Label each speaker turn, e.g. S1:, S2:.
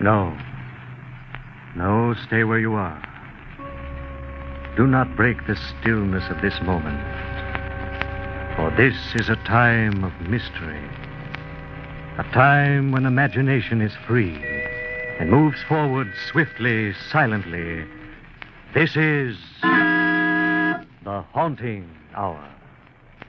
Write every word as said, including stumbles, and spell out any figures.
S1: No. No, stay where you are. Do not break the stillness of this moment. For this is a time of mystery. A time when imagination is free and moves forward swiftly, silently. This is the Haunting Hour.